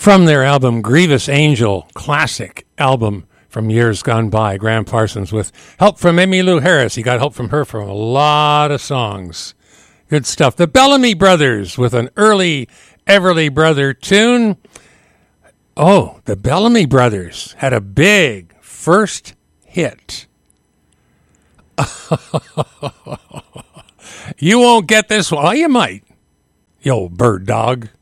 From their album Grievous Angel, classic album from years gone by, Graham Parsons with help from Emmylou Harris. He got help from her for a lot of songs. Good stuff. The Bellamy Brothers with an early Everly Brother tune. Oh, the Bellamy Brothers had a big first hit. You won't get this one. Oh, you might. You old bird dog.